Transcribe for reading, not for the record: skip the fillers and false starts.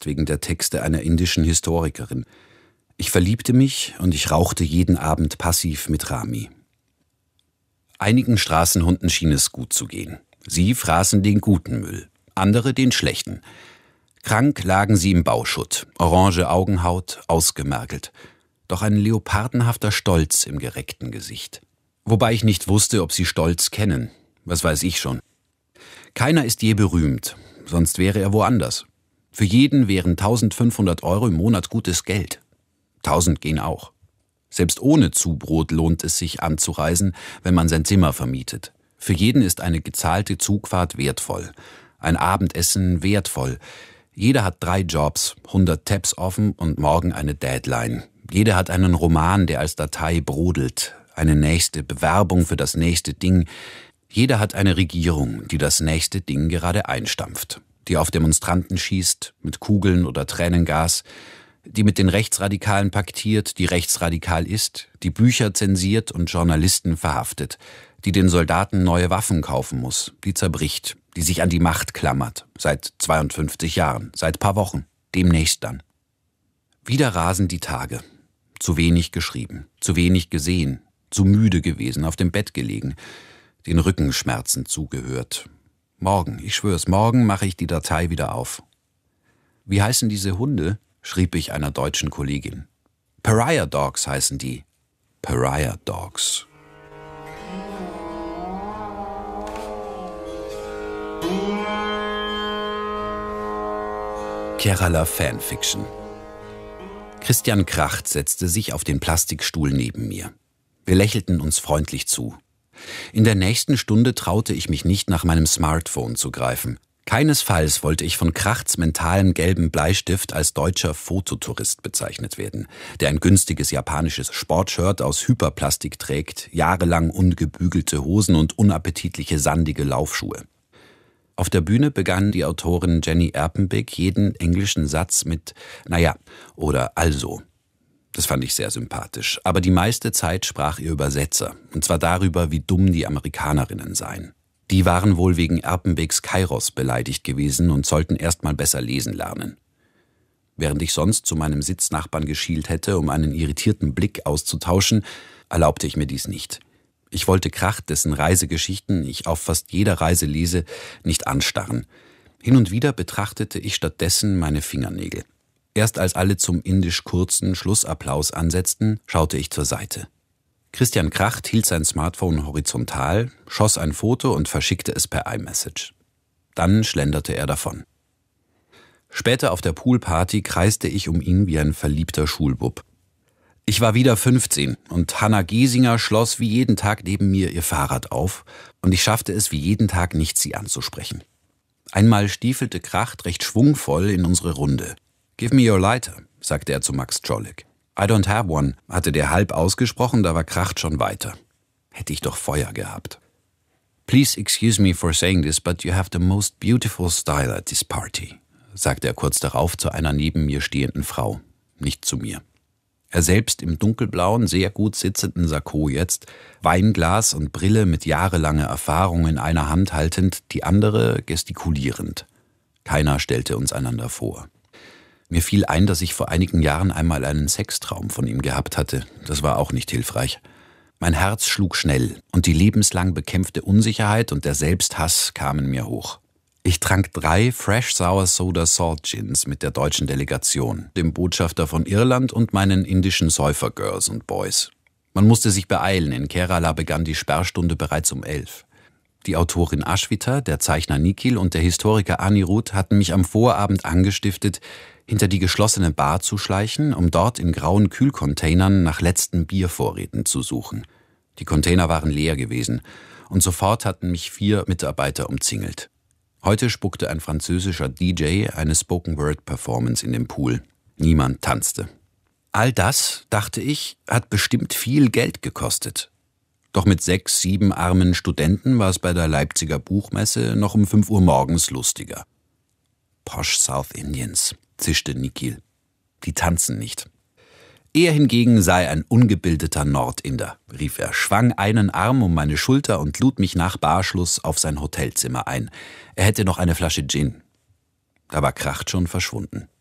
gemacht wegen der Texte einer indischen Historikerin. Ich verliebte mich und ich rauchte jeden Abend passiv mit Rami. Einigen Straßenhunden schien es gut zu gehen. Sie fraßen den guten Müll, andere den schlechten. Krank lagen sie im Bauschutt, orange Augenhaut, ausgemergelt. Doch ein leopardenhafter Stolz im gereckten Gesicht. Wobei ich nicht wusste, ob sie Stolz kennen. Was weiß ich schon. Keiner ist je berühmt, sonst wäre er woanders. Für jeden wären 1500 € im Monat gutes Geld. 1000 gehen auch. Selbst ohne Zubrot lohnt es sich anzureisen, wenn man sein Zimmer vermietet. Für jeden ist eine gezahlte Zugfahrt wertvoll. Ein Abendessen wertvoll. Jeder hat 3 Jobs, 100 Tabs offen und morgen eine Deadline. Jeder hat einen Roman, der als Datei brodelt. Eine nächste Bewerbung für das nächste Ding. Jeder hat eine Regierung, die das nächste Ding gerade einstampft. Die auf Demonstranten schießt, mit Kugeln oder Tränengas. Die mit den Rechtsradikalen paktiert, die rechtsradikal ist, die Bücher zensiert und Journalisten verhaftet, die den Soldaten neue Waffen kaufen muss, die zerbricht, die sich an die Macht klammert, seit 52 Jahren, seit paar Wochen, demnächst dann. Wieder rasen die Tage. Zu wenig geschrieben, zu wenig gesehen, zu müde gewesen, auf dem Bett gelegen, den Rückenschmerzen zugehört. Morgen, ich schwör's, morgen mache ich die Datei wieder auf. Wie heißen diese Hunde? Schrieb ich einer deutschen Kollegin. Pariah Dogs heißen die. Pariah Dogs. Kerala Fanfiction. Christian Kracht setzte sich auf den Plastikstuhl neben mir. Wir lächelten uns freundlich zu. In der nächsten Stunde traute ich mich nicht, nach meinem Smartphone zu greifen. Keinesfalls wollte ich von Krachts mentalem gelben Bleistift als deutscher Fototourist bezeichnet werden, der ein günstiges japanisches Sportshirt aus Hyperplastik trägt, jahrelang ungebügelte Hosen und unappetitliche sandige Laufschuhe. Auf der Bühne begann die Autorin Jenny Erpenbeck jeden englischen Satz mit »naja« oder »also«. Das fand ich sehr sympathisch, aber die meiste Zeit sprach ihr Übersetzer, und zwar darüber, wie dumm die Amerikanerinnen seien. Die waren wohl wegen Erpenbecks Kairos beleidigt gewesen und sollten erst mal besser lesen lernen. Während ich sonst zu meinem Sitznachbarn geschielt hätte, um einen irritierten Blick auszutauschen, erlaubte ich mir dies nicht. Ich wollte Kracht, dessen Reisegeschichten ich auf fast jeder Reise lese, nicht anstarren. Hin und wieder betrachtete ich stattdessen meine Fingernägel. Erst als alle zum indisch kurzen Schlussapplaus ansetzten, schaute ich zur Seite. Christian Kracht hielt sein Smartphone horizontal, schoss ein Foto und verschickte es per iMessage. Dann schlenderte er davon. Später auf der Poolparty kreiste ich um ihn wie ein verliebter Schulbub. Ich war wieder 15 und Hanna Giesinger schloss wie jeden Tag neben mir ihr Fahrrad auf und ich schaffte es wie jeden Tag nicht, sie anzusprechen. Einmal stiefelte Kracht recht schwungvoll in unsere Runde. »Give me your lighter«, sagte er zu Max Czolek. »I don't have one«, hatte der halb ausgesprochen, da war Kracht schon weiter. Hätte ich doch Feuer gehabt. »Please excuse me for saying this, but you have the most beautiful style at this party«, sagte er kurz darauf zu einer neben mir stehenden Frau, nicht zu mir. Er selbst im dunkelblauen, sehr gut sitzenden Sakko jetzt, Weinglas und Brille mit jahrelanger Erfahrung in einer Hand haltend, die andere gestikulierend. Keiner stellte uns einander vor. Mir fiel ein, dass ich vor einigen Jahren einmal einen Sextraum von ihm gehabt hatte. Das war auch nicht hilfreich. Mein Herz schlug schnell und die lebenslang bekämpfte Unsicherheit und der Selbsthass kamen mir hoch. Ich trank 3 Fresh Sour Soda Salt Gins mit der deutschen Delegation, dem Botschafter von Irland und meinen indischen Säufergirls und Boys. Man musste sich beeilen, in Kerala begann die Sperrstunde bereits um 11. Die Autorin Ashwita, der Zeichner Nikhil und der Historiker Anirudh hatten mich am Vorabend angestiftet, hinter die geschlossene Bar zu schleichen, um dort in grauen Kühlcontainern nach letzten Biervorräten zu suchen. Die Container waren leer gewesen und sofort hatten mich 4 Mitarbeiter umzingelt. Heute spuckte ein französischer DJ eine Spoken-Word-Performance in den Pool. Niemand tanzte. All das, dachte ich, hat bestimmt viel Geld gekostet. Doch mit 6, 7 armen Studenten war es bei der Leipziger Buchmesse noch um 5 Uhr morgens lustiger. Posh South Indians, zischte Nikhil. Die tanzen nicht. Er hingegen sei ein ungebildeter Nordinder, rief er, schwang einen Arm um meine Schulter und lud mich nach Barschluss auf sein Hotelzimmer ein. Er hätte noch eine Flasche Gin. Da war Kracht schon verschwunden.